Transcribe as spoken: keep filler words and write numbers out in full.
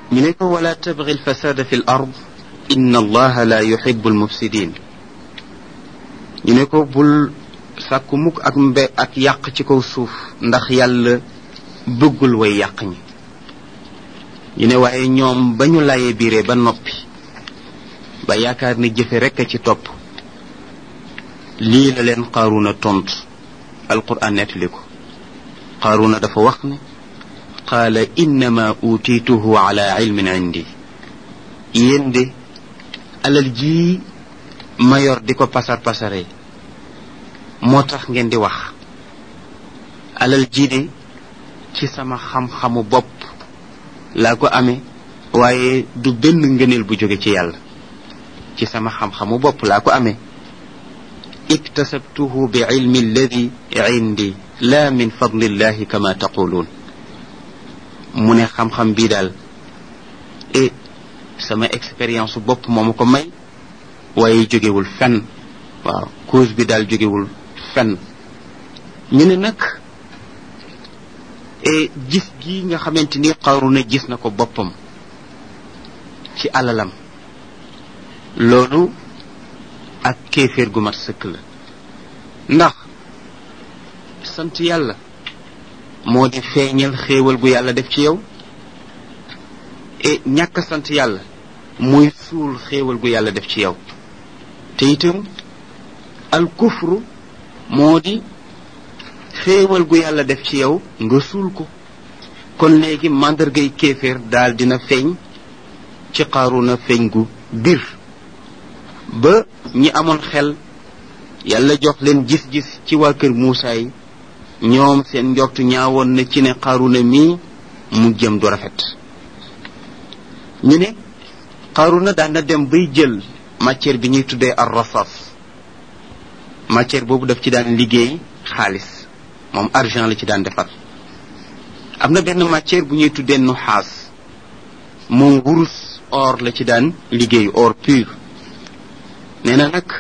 ñu ne ko wala tabgi alfasada fi l ard inna allaha la yuhibu almufsidin ñu ne ko bul sàkku mukk ak mbe ak yàq ci kaw suuf ndax yàlla bëggul way yàq ñi ñu ne waaye ñoom ba ñu layee biire ba noppi ba yaakaar ne jëfe rekk a ci topp lii la leen qaaruna tontu alquran nettali ko qaaruna dafa wax ne qaala innama utiituhu ala ilmin indi yéen de alal ji ma yor di ko pasar pasare moo tax ngeen di wax alal ji de ci sama xam-xamu bopp laa ko amee waaye du benn ngëneel bu jóge ci yàlla ci sama xam-xamu bopp laa ko amee iktasabtuhu bi ilmi alladi indi la min fadlillahi kama taquluun mu ne xam-xam bii daal e sama expérience bopp moo ma ko may waaye jógewul fenn waaw cause bi daal jógewul fenn ñu ne nag e gis gi nga xamante ni Qaaruna gis na ko boppam ci alalam loolu ak kéeféer gu mat sëkk la ndax sant yàlla moo di feeñal xéewal gu yàlla def ci yow e ñàkk sant yàlla muy suul xéewal gu yàlla def ci yow te itam al kufru moo di xéewal gu yàlla def ci yow nga suul ko kon léegi màndargay kéeféer daal dina feeñ ci Qaaruna feeñ gu bir ba ñi amoon xel yàlla jox leen gis-gis ci waa kër Muusaa yi ñoom seen njortu ñaawoon na ci ne Qaaruna mii mu jëm du rafet ñu ne Qaaruna daan na dem bay jël matière bi ñuy tuddee ar rasas matière boobu daf ci daan liggéey xaalis moom argent la ci daan defar am na benn matière bu ñuy tuddee nuxaas moom wurus or la ci daan liggéey or pur nee na nag